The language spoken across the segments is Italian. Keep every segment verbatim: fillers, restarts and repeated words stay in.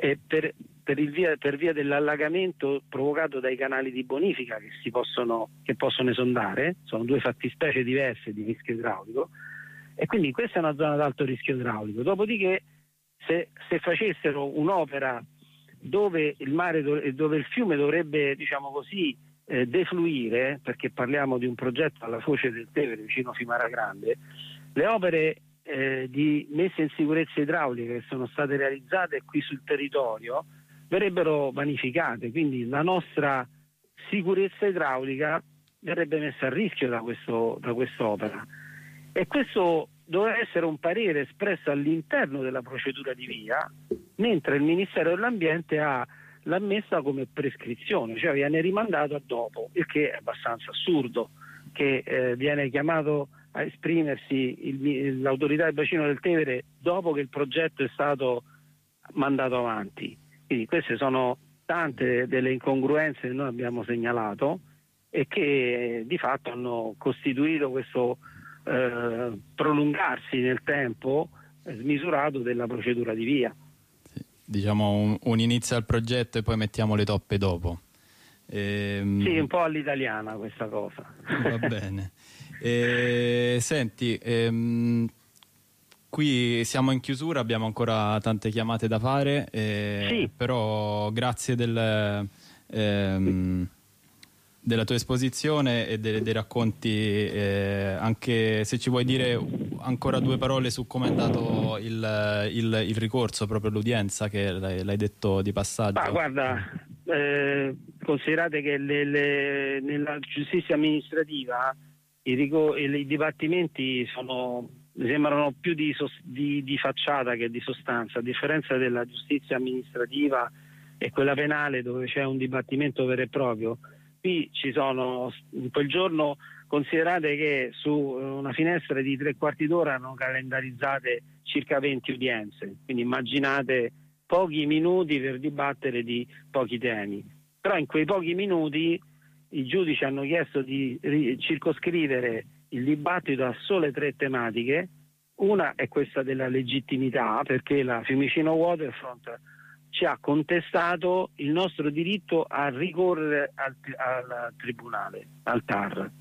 e per, per, il via, per via dell'allagamento provocato dai canali di bonifica che si possono, che possono esondare. Sono due fattispecie diverse di rischio idraulico, e quindi questa è una zona ad alto rischio idraulico. Dopodiché se, se facessero un'opera dove il mare, dove il fiume dovrebbe, diciamo così, eh, defluire, perché parliamo di un progetto alla foce del Tevere vicino Fimara Grande, le opere eh, di messa in sicurezza idraulica che sono state realizzate qui sul territorio verrebbero vanificate, quindi la nostra sicurezza idraulica verrebbe messa a rischio da questo, da quest'opera. E questo doveva essere un parere espresso all'interno della procedura di via, mentre il Ministero dell'Ambiente ha l'ha messa come prescrizione, cioè viene rimandato a dopo, il che è abbastanza assurdo, che eh, viene chiamato a esprimersi il, l'autorità del bacino del Tevere dopo che il progetto è stato mandato avanti. Quindi queste sono tante delle incongruenze che noi abbiamo segnalato e che di fatto hanno costituito questo eh, prolungarsi nel tempo smisurato della procedura di via. Diciamo un, un inizio al progetto e poi mettiamo le toppe dopo. Ehm... Sì, un po' all'italiana questa cosa. Va bene. E, senti, ehm, qui siamo in chiusura, abbiamo ancora tante chiamate da fare, eh, sì. Però grazie del, ehm, della tua esposizione e dei, dei racconti, eh, anche se ci vuoi dire ancora due parole su come è andato il, il, il ricorso, proprio l'udienza, che l'hai, l'hai detto di passaggio. Ma guarda, eh, considerate che le, le, nella giustizia amministrativa i, ricor- i dibattimenti sono, mi sembrano più di, di, di facciata che di sostanza, a differenza della giustizia amministrativa e quella penale dove c'è un dibattimento vero e proprio. Qui ci sono, in quel giorno, considerate che su una finestra di tre quarti d'ora erano calendarizzate circa venti udienze, quindi immaginate pochi minuti per dibattere di pochi temi. Però in quei pochi minuti i giudici hanno chiesto di circoscrivere il dibattito a sole tre tematiche. Una è questa della legittimità, perché la Fiumicino Waterfront ci ha contestato il nostro diritto a ricorrere al, al tribunale, al T A R.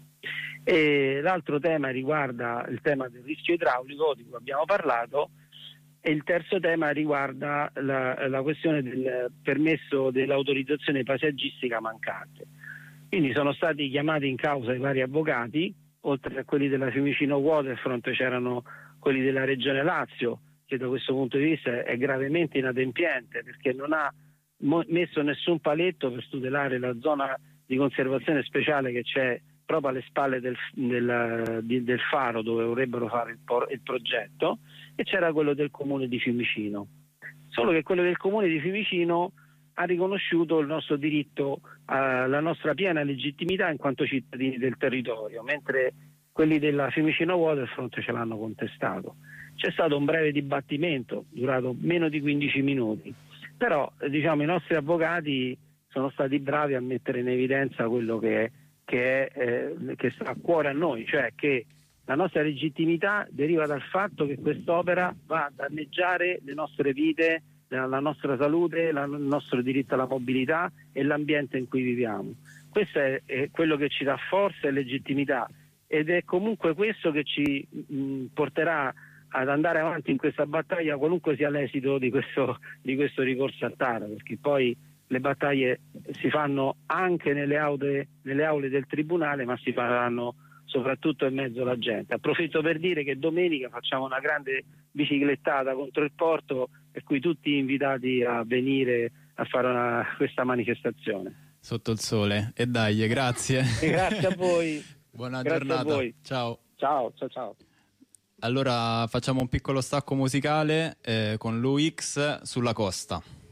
E l'altro tema riguarda il tema del rischio idraulico di cui abbiamo parlato, e il terzo tema riguarda la, la questione del permesso dell'autorizzazione paesaggistica mancante. Quindi sono stati chiamati in causa i vari avvocati, oltre a quelli della Fiumicino Waterfront c'erano quelli della Regione Lazio, che da questo punto di vista è gravemente inadempiente perché non ha mo- messo nessun paletto per tutelare la zona di conservazione speciale che c'è proprio alle spalle del, del, di, del faro dove vorrebbero fare il, por- il progetto, e c'era quello del comune di Fiumicino. Solo che quello del comune di Fiumicino ha riconosciuto il nostro diritto, eh, la nostra piena legittimità in quanto cittadini del territorio, mentre quelli della Fiumicino Waterfront ce l'hanno contestato. C'è stato un breve dibattimento durato meno di quindici minuti, però diciamo i nostri avvocati sono stati bravi a mettere in evidenza quello che, è, che, è, eh, che sta a cuore a noi, cioè che la nostra legittimità deriva dal fatto che quest'opera va a danneggiare le nostre vite, la nostra salute, la, il nostro diritto alla mobilità e l'ambiente in cui viviamo. Questo è, è quello che ci dà forza e legittimità, ed è comunque questo che ci mh, porterà ad andare avanti in questa battaglia, qualunque sia l'esito di questo, di questo ricorso al T A R, perché poi le battaglie si fanno anche nelle aule, nelle aule del tribunale, ma si faranno soprattutto in mezzo alla gente. Approfitto per dire che domenica facciamo una grande biciclettata contro il porto, per cui tutti invitati a venire a fare una, questa manifestazione. Sotto il sole. E dai, grazie. E grazie a voi. Buona grazie giornata. A voi. Ciao. Ciao, ciao, ciao. Allora facciamo un piccolo stacco musicale eh, con l'U X sulla costa.